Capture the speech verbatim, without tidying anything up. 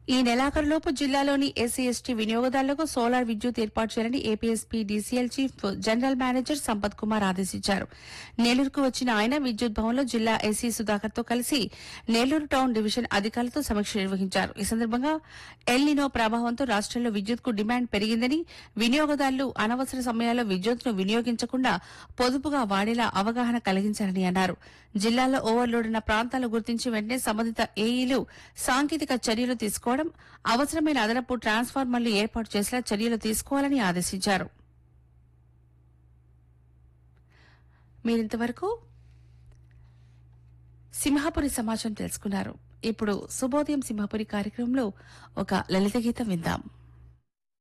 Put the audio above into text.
ఈ నెలాఖరులోపు జిల్లాలోని SC ST వినియోగదారులకు సోలార్ విద్యుత్ ఏర్పాటు చేయాలని APSP DCL chief general manager Sampath Kumar ఆదేశించారు. నెల్లూరుకు వచ్చిన ఆయన విద్యుత్ భవన్లో జిల్లా ఎస్సీ సుధాకర్ తో కలిసి నెల్లూరు టౌన్ డివిజన్ అధికారులతో సమీక్ష నిర్వహించారు. ఈ సందర్భంగా ఎల్ నినో ప్రభావంతో రాష్టంలో విద్యుత్ కు డిమాండ్ పెరిగిందని, వినియోగదారులు అనవసర సమయాల్లో విద్యుత్తును వినియోగించకుండా పొదుపుగా వాడేలా అవగాహన కలిగించాలని అన్నారు. జిల్లాలో ఓవర్లోడ్ ఉన్న ప్రాంతాలు గుర్తించి వెంటనే సంబంధిత ఏఈలు సాంకేతిక చర్యలు తీసుకోవడం, అవసరమైన అదనపు ట్రాన్స్ఫార్మర్లు ఏర్పాటు చేసేలా చర్యలు తీసుకోవాలని ఆదేశించారు. మీరింతవరకు సింహాపురి సమాచారం తెలుసుకున్నారు. ఇప్పుడు శుభోదయం సింహాపురి కార్యక్రమంలో ఒక లలిత గీతం విందాం.